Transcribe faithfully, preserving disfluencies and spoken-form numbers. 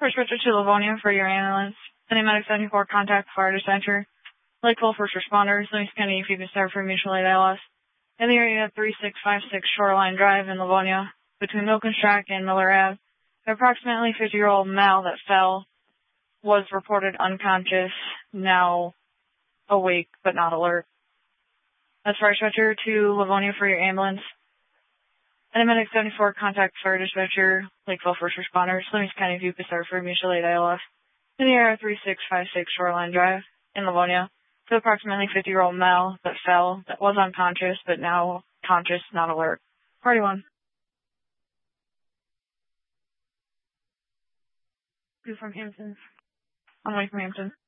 First switcher to Livonia for your ambulance. Any medic seventy-four contact fire dispatcher. Lakeville first responders. Louis County, if you can start for mutual aid A L S. In the area of three six five six Shoreline Drive in Livonia, between Milkins Track and Miller Ave, an approximately fifty-year-old male that fell was reported unconscious, now awake but not alert. That's fire dispatcher to Livonia for your ambulance. And a medic seventy-four contact fire dispatcher, Lakeville first responders, Louis County, if you could start for mutual aid A L F. In the area of three six five six Shoreline Drive in Livonia, the approximately fifty-year-old male that fell, that was unconscious but now conscious, not alert. Party one. Two from Hampton. I'm away from Hampton.